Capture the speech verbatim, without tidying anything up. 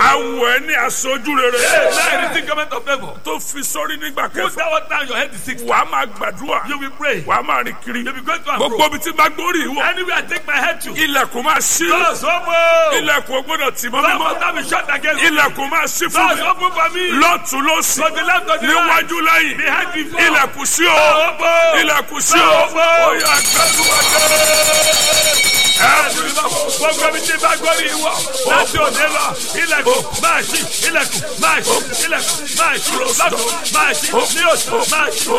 Awọ ẹni aṣojú rere. Now receive garment of favor. Tó fi sórí nígbà Put kẹfà. that one down, your head is sick. Wàá máa gbàdúrà. You will pray. Wàá máa rìn kiri. You will go to and Gbogbo fro. ibi tí bá gbórí ìwọ. Anywhere I take my head to. Ilẹ̀kùn máa ṣí. Doors open. Ilẹ̀kùn ò gbọ́dọ̀ tì mọ́ Doors mímọ́. must not be shut against me. Ilẹ̀kùn máa ṣí fún Doors mi. open for me. Lọ́tùn lósì. To the left, to the right. Níwájú lẹ́yìn. Behind before. Ilẹ̀kùn sí o. Doors open. Ilẹ̀kùn sí o. Doors open. Ó yá gbàdúrà. Gbogbo mi ti bá gbórí ìwọ láti òde lọ. Ilẹ̀kùn máa ṣí. Ilẹ̀kùn máa ṣí. Ilẹ̀kùn máa ṣí. Lọ́tùn máa ṣí. Ní òsì máa ṣí.